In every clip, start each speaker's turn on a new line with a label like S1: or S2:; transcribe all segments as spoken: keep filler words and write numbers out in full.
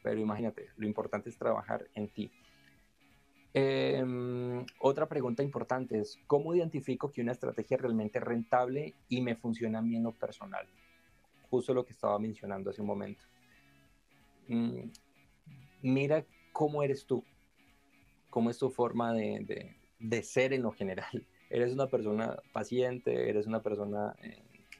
S1: pero imagínate, lo importante es trabajar en ti. Eh, otra pregunta importante es, ¿cómo identifico que una estrategia es realmente rentable y me funciona a mí en lo personal? Justo lo que estaba mencionando hace un momento. Mm, mira cómo eres tú, cómo es tu forma de, de, de ser en lo general. Eres una persona paciente, eres una persona eh,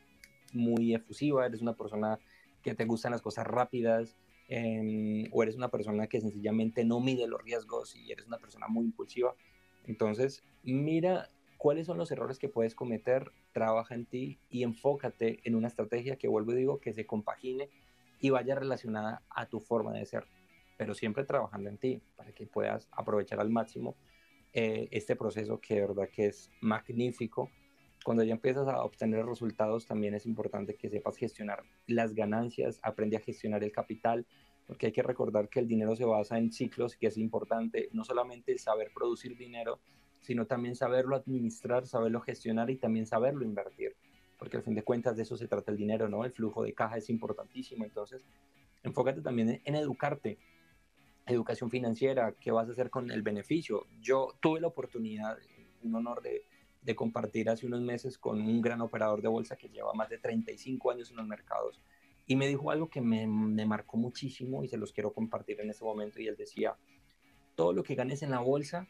S1: muy efusiva, eres una persona que te gustan las cosas rápidas, eh, o eres una persona que sencillamente no mide los riesgos y eres una persona muy impulsiva. Entonces, mira cuáles son los errores que puedes cometer, trabaja en ti y enfócate en una estrategia que, vuelvo y digo, que se compagine y vaya relacionada a tu forma de ser, pero siempre trabajando en ti para que puedas aprovechar al máximo eh, este proceso que de verdad que es magnífico. Cuando ya empiezas a obtener resultados, también es importante que sepas gestionar las ganancias, aprende a gestionar el capital, porque hay que recordar que el dinero se basa en ciclos y que es importante no solamente saber producir dinero, sino también saberlo administrar, saberlo gestionar y también saberlo invertir, porque al fin de cuentas de eso se trata el dinero, ¿no? El flujo de caja es importantísimo, entonces enfócate también en educarte, educación financiera, qué vas a hacer con el beneficio. Yo tuve la oportunidad, un honor de, de compartir hace unos meses con un gran operador de bolsa que lleva más de treinta y cinco años en los mercados y me dijo algo que me, me marcó muchísimo y se los quiero compartir en este momento, y él decía, todo lo que ganes en la bolsa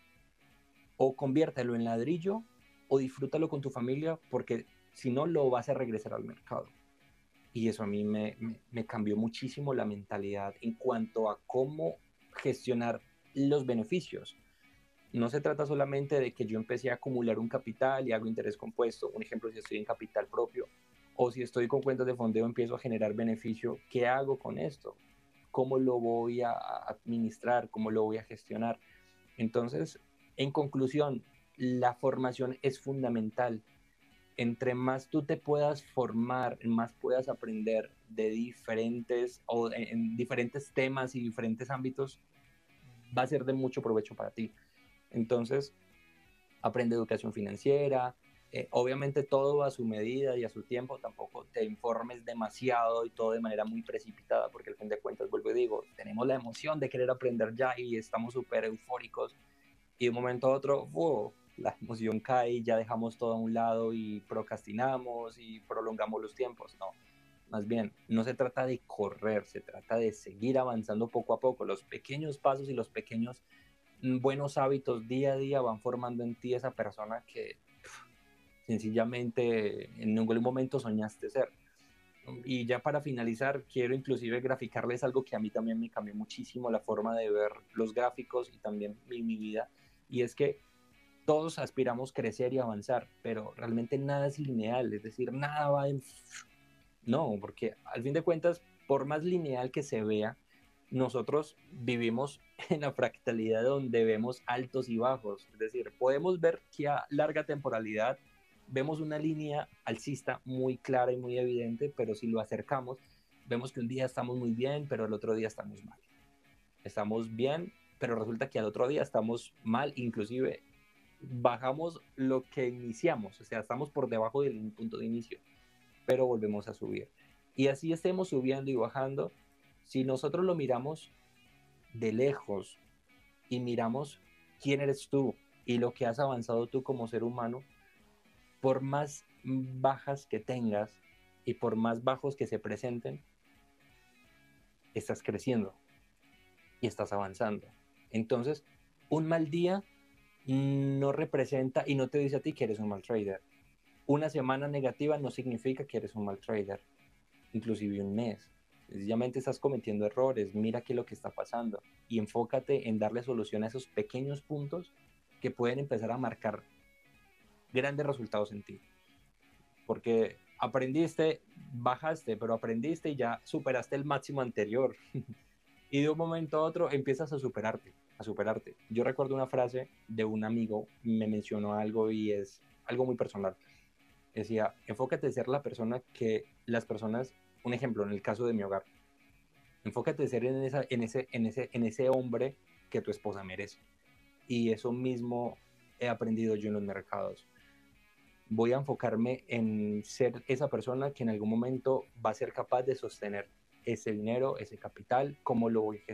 S1: o conviértelo en ladrillo o disfrútalo con tu familia, porque si no lo vas a regresar al mercado. Y eso a mí me, me, me cambió muchísimo la mentalidad en cuanto a cómo gestionar los beneficios. No se trata solamente de que yo empecé a acumular un capital y hago interés compuesto. Un ejemplo, si estoy en capital propio o si estoy con cuentas de fondeo, empiezo a generar beneficio. ¿Qué hago con esto? ¿Cómo lo voy a administrar? ¿Cómo lo voy a gestionar? Entonces, en conclusión, la formación es fundamental. Entre más tú te puedas formar, más puedas aprender de diferentes o en diferentes temas y diferentes ámbitos, va a ser de mucho provecho para ti. Entonces, aprende educación financiera, eh, obviamente todo a su medida y a su tiempo, tampoco te informes demasiado y todo de manera muy precipitada, porque al fin de cuentas, vuelvo y digo, tenemos la emoción de querer aprender ya y estamos súper eufóricos y de un momento a otro, wow, la emoción cae y ya dejamos todo a un lado y procrastinamos y prolongamos los tiempos. No, más bien, no se trata de correr, se trata de seguir avanzando poco a poco. Los pequeños pasos y los pequeños buenos hábitos día a día van formando en ti esa persona que pff, sencillamente en ningún momento soñaste ser. Y ya para finalizar, quiero inclusive graficarles algo que a mí también me cambió muchísimo la forma de ver los gráficos y también mi, mi vida. Y es que todos aspiramos a crecer y avanzar, pero realmente nada es lineal, es decir, nada va en... No, porque al fin de cuentas, por más lineal que se vea, nosotros vivimos en la fractalidad donde vemos altos y bajos. Es decir, podemos ver que a larga temporalidad vemos una línea alcista muy clara y muy evidente, pero si lo acercamos, vemos que un día estamos muy bien, pero el otro día estamos mal. Estamos bien, pero resulta que al otro día estamos mal, inclusive bajamos lo que iniciamos, o sea, estamos por debajo del punto de inicio, pero volvemos a subir. Y así estemos subiendo y bajando, si nosotros lo miramos de lejos y miramos quién eres tú y lo que has avanzado tú como ser humano, por más bajas que tengas y por más bajos que se presenten, estás creciendo y estás avanzando. Entonces, un mal día no representa y no te dice a ti que eres un mal trader. Una semana negativa no significa que eres un mal trader, inclusive un mes. Sencillamente estás cometiendo errores, mira qué es lo que está pasando y enfócate en darle solución a esos pequeños puntos que pueden empezar a marcar grandes resultados en ti. Porque aprendiste, bajaste, pero aprendiste y ya superaste el máximo anterior. Y de un momento a otro empiezas a superarte, a superarte. Yo recuerdo una frase de un amigo, me mencionó algo y es algo muy personal. Decía, enfócate en ser la persona que las personas, un ejemplo, en el caso de mi hogar, enfócate en ser en, esa, en, ese, en, ese, en ese hombre que tu esposa merece. Y eso mismo he aprendido yo en los mercados. Voy a enfocarme en ser esa persona que en algún momento va a ser capaz de sostener ese dinero, ese capital, cómo lo voy